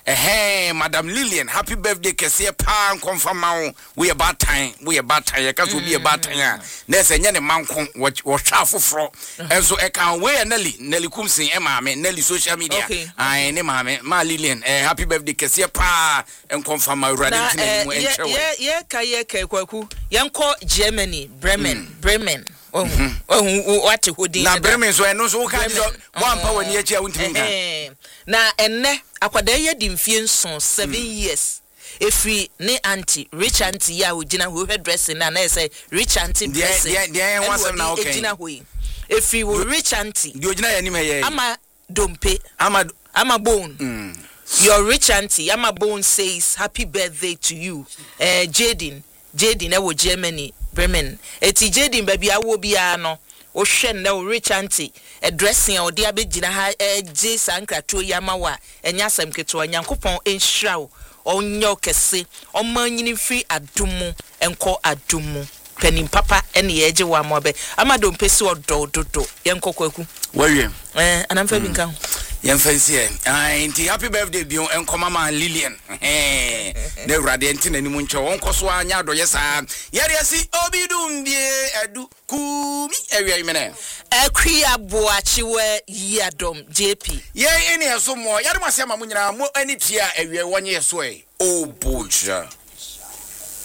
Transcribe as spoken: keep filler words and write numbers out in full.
eh Madam Lillian happy birthday kese pa confirm ma we about time we about time ka so be about time na se nya ne manko wo hwa afoforo enso e kan we Nelly Nelly Kumsin e ma me Nelly social media ai ne ma me ma Lillian eh happy birthday kese pa en confirm ma urade tin mu en chewe ye ye ka ye ka kwaku yanko Germany Bremen Bremen oh oh what hodin na Bremen so eno so ka di one power ni echi a untimi nka na enne akwada ye di mfie nson seven years efi ne auntie rich auntie ya ogina ho dressing na na say rich auntie dressing dia dia en wasem na okay ogina ho efi wo rich auntie di ogina ya ni me ye ama dompe ama ama bone mm. Your rich auntie ama bone says happy birthday to you eh Jaden Jaden e wo Germany Bremen eti Jaden baby awo bia no o hwen na o rich auntie e dressing o dia begina ha e je sankrato yamawa enya asem keto nyankopon enhira o onyo kese o manyini free adumu enko adumu penim papa ene ye je wa mo be amado mpesi odododo yenko kwaku wawie eh anamfa bi nka Yan fancy eh nti happy birthday bio enko mama Lillian eh de urade enti nanimu nche won koso anya adoye sa yare asi obidum bie edu kumi ewie imene ekwi aboachi we yadom J P ye ene eso mo yare mo asema mo nyina mo ani tia ewie wonye so e o boja